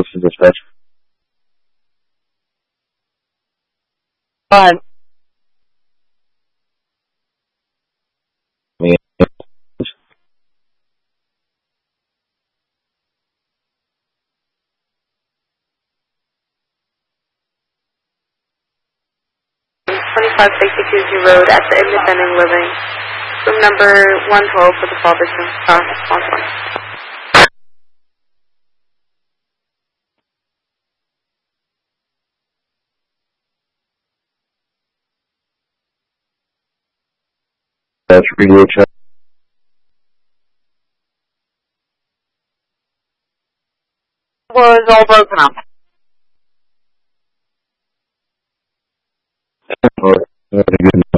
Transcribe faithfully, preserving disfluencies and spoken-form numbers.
to dispatch. Go ahead. Me. twenty-five sixty-two Road at the Independent Living. Room number one twelve for the fall distance. Uh, response one. That's radio check. Was all broken up. Or, uh, good.